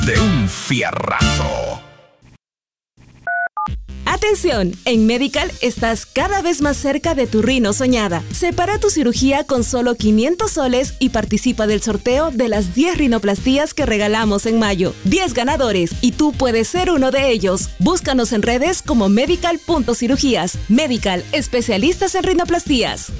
de un fierrazo. Atención, en Medical estás cada vez más cerca de tu rino soñada. Separa tu cirugía con solo 500 soles y participa del sorteo de las 10 rinoplastías que regalamos en mayo. 10 ganadores y tú puedes ser uno de ellos. Búscanos en redes como medical.cirugías. Medical, especialistas en rinoplastías.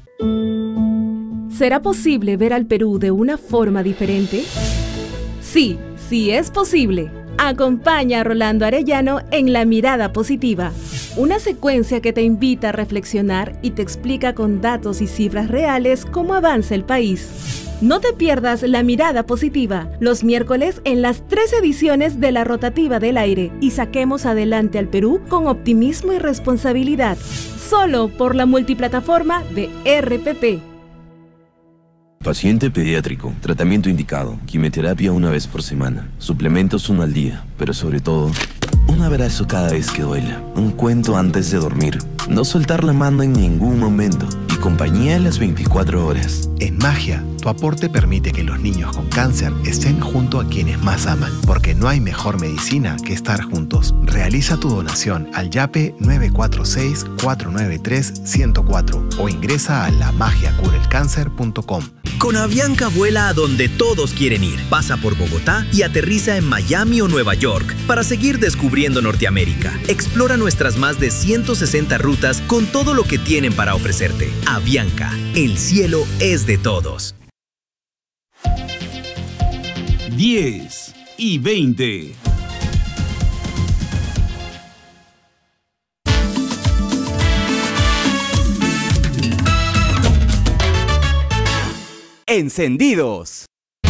¿Será posible ver al Perú de una forma diferente? Sí, sí es posible. Acompaña a Rolando Arellano en La Mirada Positiva, una secuencia que te invita a reflexionar y te explica con datos y cifras reales cómo avanza el país. No te pierdas La Mirada Positiva, los miércoles en las 3 ediciones de la Rotativa del Aire y saquemos adelante al Perú con optimismo y responsabilidad. Solo por la multiplataforma de RPP. Paciente pediátrico, tratamiento indicado, quimioterapia 1 vez por semana, suplementos 1 al día, pero sobre todo, un abrazo cada vez que duela, un cuento antes de dormir, no soltar la mano en ningún momento y compañía en las 24 horas. En Magia, tu aporte permite que los niños con cáncer estén junto a quienes más aman, porque no hay mejor medicina que estar juntos. Realiza tu donación al YAPE 946-493-104 o ingresa a lamagiacurelcáncer.com. Con Avianca vuela a donde todos quieren ir. Pasa por Bogotá y aterriza en Miami o Nueva York para seguir descubriendo Norteamérica. Explora nuestras más de 160 rutas con todo lo que tienen para ofrecerte. Avianca, el cielo es de todos. 10 y 20. Encendidos.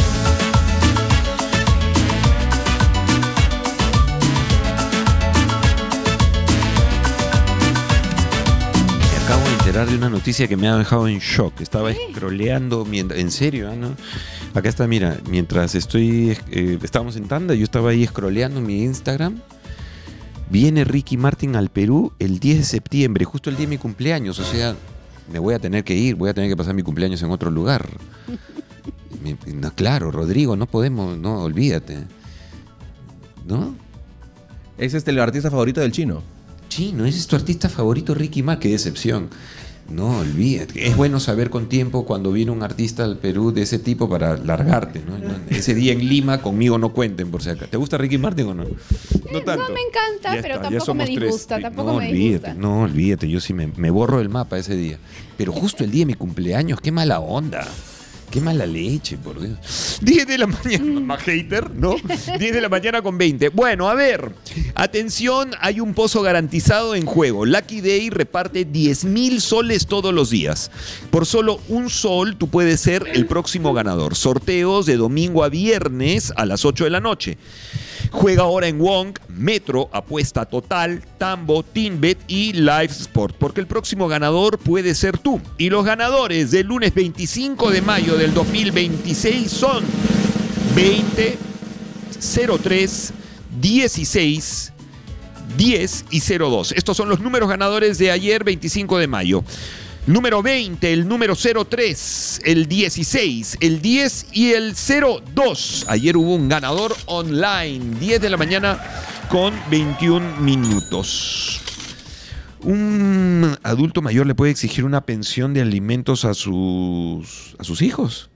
Acabo de enterar de una noticia que me ha dejado en shock. Estaba scrolleando, en serio, ¿no? Acá está, mira, mientras estábamos en tanda, yo estaba ahí scrolleando mi Instagram. Viene Ricky Martin al Perú el 10 de septiembre, justo el día de mi cumpleaños, o sea, me voy a tener que ir, voy a tener que pasar mi cumpleaños en otro lugar. No, claro, Rodrigo, no podemos, no, olvídate. ¿No? ¿Es el artista favorito del chino? Chino, ese es tu artista favorito, Ricky Martin. Qué decepción. No, olvídate. Es bueno saber con tiempo cuando viene un artista al Perú de ese tipo para largarte, ¿no? Ese día en Lima conmigo no cuenten, por si acaso. ¿Te gusta Ricky Martin o no? No tanto. No me encanta, Ya pero está, tampoco me disgusta. No, olvídate. Yo sí me borro del mapa ese día. Pero justo el día de mi cumpleaños, qué mala onda. Qué mala leche, por Dios. 10 de la mañana, más hater, ¿no? 10 de la mañana con 20. Bueno, a ver. Atención, hay un pozo garantizado en juego. Lucky Day reparte 10.000 soles todos los días. Por solo un sol, tú puedes ser el próximo ganador. Sorteos de domingo a viernes a las 8 de la noche. Juega ahora en Wong, Metro, Apuesta Total, Tambo, TeamBet y Live Sport, porque el próximo ganador puede ser tú. Y los ganadores del lunes 25 de mayo del 2026 son 20, 03, 16, 10 y 02. Estos son los números ganadores de ayer, 25 de mayo. Número 20, el número 03, el 16, el 10 y el 02. Ayer hubo un ganador online, 10 de la mañana con 21 minutos. ¿Un adulto mayor le puede exigir una pensión de alimentos a sus hijos?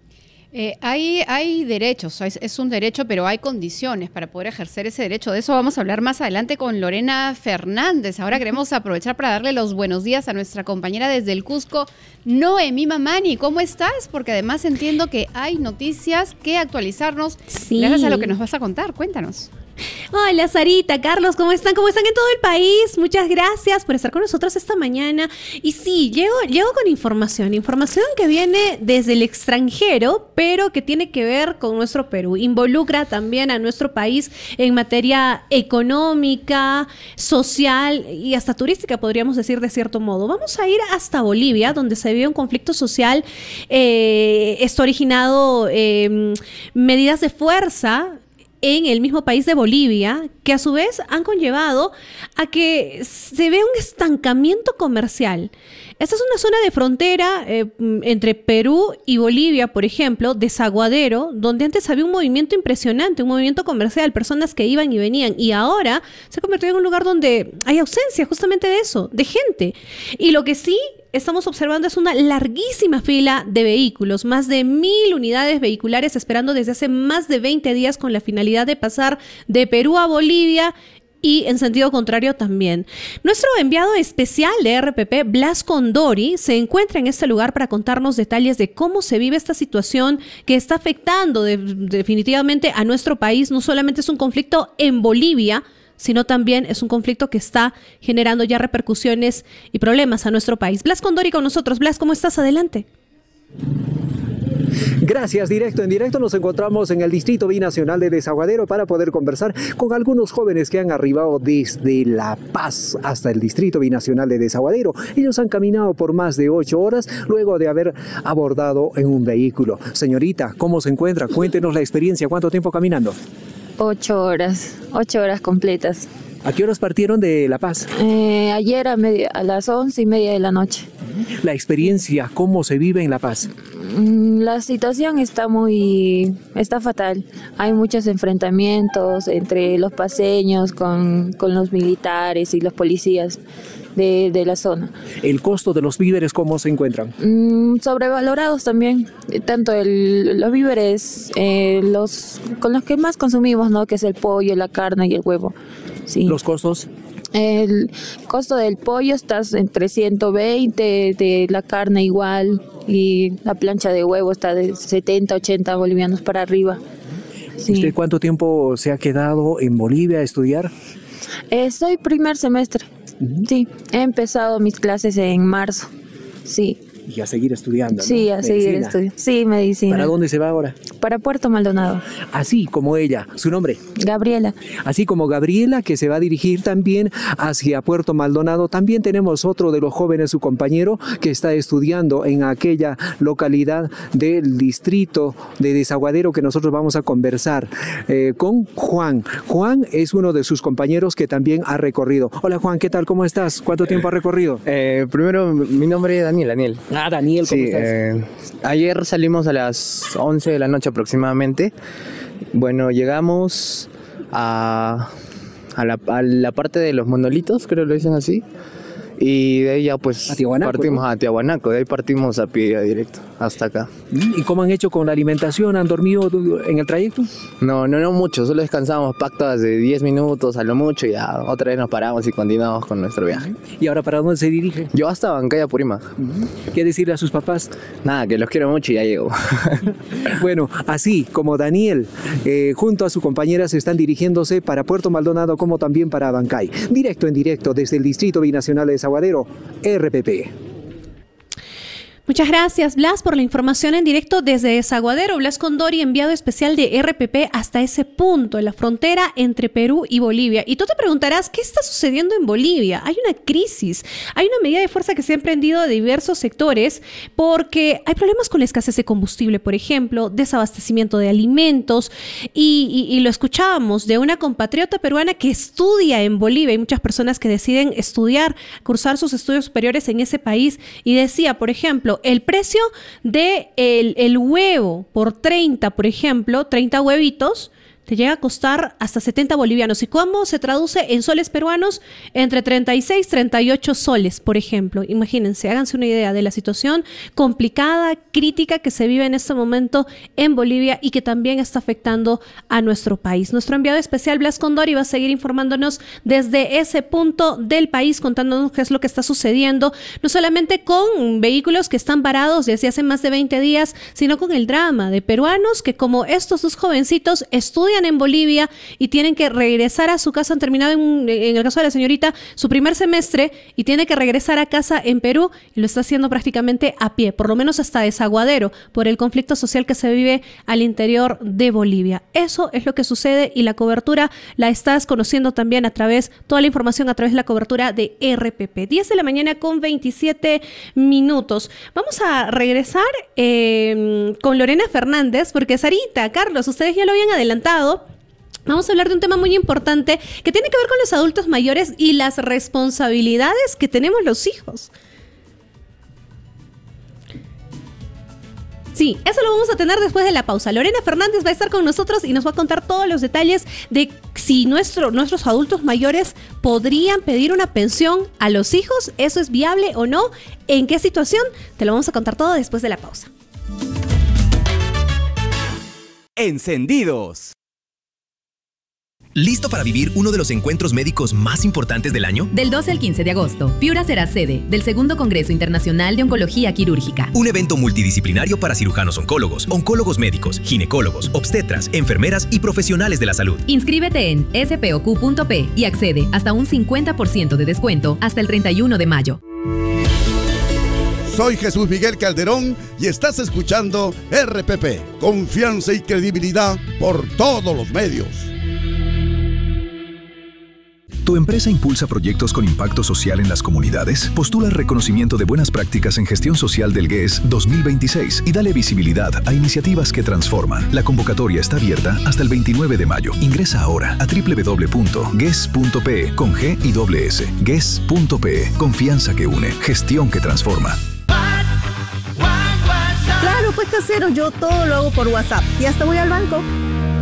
Hay derechos, es un derecho, pero hay condiciones para poder ejercer ese derecho. De eso vamos a hablar más adelante con Lorena Fernández. Ahora queremos aprovechar para darle los buenos días a nuestra compañera desde el Cusco, Noemí Mamani. ¿Cómo estás? Porque además entiendo que hay noticias que actualizarnos. Sí. Gracias a lo que nos vas a contar. Cuéntanos. Hola Sarita, Carlos, ¿cómo están? ¿Cómo están en todo el país? Muchas gracias por estar con nosotros esta mañana. Y sí, llego con información que viene desde el extranjero, pero que tiene que ver con nuestro Perú. Involucra también a nuestro país en materia económica, social y hasta turística, podríamos decir de cierto modo. Vamos a ir hasta Bolivia, donde se vive un conflicto social. Esto ha originado medidas de fuerza en el mismo país de Bolivia, que a su vez han conllevado a que se vea un estancamiento comercial. Esta es una zona de frontera entre Perú y Bolivia, por ejemplo, Desaguadero, donde antes había un movimiento impresionante, un movimiento comercial, personas que iban y venían, y ahora se ha convertido en un lugar donde hay ausencia justamente de eso, de gente. Y lo que sí estamos observando es una larguísima fila de vehículos, más de 1,000 unidades vehiculares esperando desde hace más de 20 días con la finalidad de pasar de Perú a Bolivia y en sentido contrario también. Nuestro enviado especial de RPP, Blas Condori, se encuentra en este lugar para contarnos detalles de cómo se vive esta situación que está afectando definitivamente a nuestro país. No solamente es un conflicto en Bolivia, sino también es un conflicto que está generando ya repercusiones y problemas a nuestro país. Blas Condori con nosotros. Blas, ¿cómo estás? Adelante. Gracias, directo en directo. Nos encontramos en el Distrito Binacional de Desaguadero para poder conversar con algunos jóvenes que han arribado desde La Paz hasta el Distrito Binacional de Desaguadero. Ellos han caminado por más de 8 horas luego de haber abordado en un vehículo. Señorita, ¿cómo se encuentra? Cuéntenos la experiencia. ¿Cuánto tiempo caminando? 8 horas completas. ¿A qué horas partieron de La Paz? Ayer a las 11:30 de la noche. La experiencia, ¿cómo se vive en La Paz? La situación está fatal. Hay muchos enfrentamientos entre los paseños con los militares y los policías de la zona. ¿El costo de los víveres cómo se encuentran? Sobrevalorados también. Tanto los víveres, con los que más consumimos, ¿no? Que es el pollo, la carne y el huevo. Sí. ¿Los costos? El costo del pollo está entre 120, de la carne igual, y la plancha de huevo está de 70, 80 bolivianos para arriba. Sí. ¿Usted cuánto tiempo se ha quedado en Bolivia a estudiar? Soy primer semestre. Sí, he empezado mis clases en marzo. Sí. Y a seguir estudiando, ¿no? Sí, a seguir estudiando. Sí, medicina. ¿Para dónde se va ahora? Para Puerto Maldonado. Así como ella. ¿Su nombre? Gabriela. Así como Gabriela, que se va a dirigir también hacia Puerto Maldonado. También tenemos otro de los jóvenes, su compañero, que está estudiando en aquella localidad del distrito de Desaguadero, que nosotros vamos a conversar con Juan. Juan es uno de sus compañeros que también ha recorrido. Hola Juan, ¿qué tal? ¿Cómo estás? ¿Cuánto tiempo ha recorrido? Primero, mi nombre es Daniel. Ah, Daniel, ¿cómo estás? Ayer salimos a las 11 de la noche aproximadamente. Bueno, llegamos a la parte de los monolitos, creo que lo dicen así. Y de ahí ya pues partimos, ¿no? A Tiahuanaco, de ahí partimos a pie directo hasta acá. ¿Y cómo han hecho con la alimentación? ¿Han dormido en el trayecto? No mucho, solo descansamos pactos de 10 minutos a lo mucho y ya otra vez nos paramos y continuamos con nuestro viaje. ¿Y ahora para dónde se dirige? Yo hasta Bancaya, Purima. ¿Qué decirle a sus papás? Nada, que los quiero mucho y ya llego. Bueno, así como Daniel, junto a su compañera se están dirigiéndose para Puerto Maldonado como también para Bancay. Directo en directo desde el Distrito Binacional de Desaguadero, RPP. Muchas gracias, Blas, por la información en directo desde Desaguadero. Blas Condori, enviado especial de RPP hasta ese punto, en la frontera entre Perú y Bolivia. Y tú te preguntarás, ¿qué está sucediendo en Bolivia? Hay una crisis, hay una medida de fuerza que se ha emprendido de diversos sectores porque hay problemas con la escasez de combustible, por ejemplo, desabastecimiento de alimentos. Y lo escuchábamos de una compatriota peruana que estudia en Bolivia. Hay muchas personas que deciden estudiar, cursar sus estudios superiores en ese país. Y decía, por ejemplo, el precio de el huevo por 30, por ejemplo, 30 huevitos, te llega a costar hasta 70 bolivianos. ¿Y cómo se traduce en soles peruanos? Entre 36 y 38 soles, por ejemplo. Imagínense, háganse una idea de la situación complicada, crítica que se vive en este momento en Bolivia y que también está afectando a nuestro país. Nuestro enviado especial, Blas Condori, va a seguir informándonos desde ese punto del país, contándonos qué es lo que está sucediendo, no solamente con vehículos que están varados desde hace más de 20 días, sino con el drama de peruanos que, como estos dos jovencitos, estudian en Bolivia y tienen que regresar a su casa. Han terminado, en el caso de la señorita, su primer semestre y tiene que regresar a casa en Perú y lo está haciendo prácticamente a pie, por lo menos hasta Desaguadero, por el conflicto social que se vive al interior de Bolivia. Eso es lo que sucede y la cobertura la estás conociendo también toda la información a través de la cobertura de RPP. 10 de la mañana con 27 minutos. Vamos a regresar con Lorena Fernández porque Sarita, Carlos, ustedes ya lo habían adelantado. Vamos a hablar de un tema muy importante que tiene que ver con los adultos mayores y las responsabilidades que tenemos los hijos. Sí, eso lo vamos a tener después de la pausa. Lorena Fernández va a estar con nosotros y nos va a contar todos los detalles de si nuestros adultos mayores podrían pedir una pensión a los hijos. ¿Eso es viable o no? ¿En qué situación? Te lo vamos a contar todo después de la pausa. Encendidos. ¿Listo para vivir uno de los encuentros médicos más importantes del año? Del 12 al 15 de agosto, Piura será sede del segundo Congreso Internacional de Oncología Quirúrgica. Un evento multidisciplinario para cirujanos oncólogos, oncólogos médicos, ginecólogos, obstetras, enfermeras y profesionales de la salud. Inscríbete en spoq.p y accede hasta un 50% de descuento hasta el 31 de mayo. Soy Jesús Miguel Calderón y estás escuchando RPP. Confianza y credibilidad por todos los medios. ¿Tu empresa impulsa proyectos con impacto social en las comunidades? Postula el reconocimiento de buenas prácticas en gestión social del GES 2026 y dale visibilidad a iniciativas que transforman. La convocatoria está abierta hasta el 29 de mayo. Ingresa ahora a www.ges.pe con G y doble S. GES.pe. Confianza que une. Gestión que transforma. Claro, pues casero, yo todo lo hago por WhatsApp y hasta voy al banco.